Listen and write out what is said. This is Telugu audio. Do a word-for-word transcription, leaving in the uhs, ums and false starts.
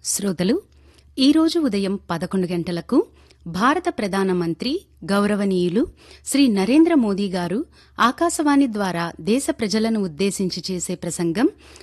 శ్రోతలు ఈరోజు ఉదయం పదకొండు గంటలకు భారత ప్రధానమంత్రి గౌరవనీయులు శ్రీ నరేంద్ర మోదీ గారు ఆకాశవాణి ద్వారా దేశ ప్రజలను ఉద్దేశించి చేసే ప్రసంగం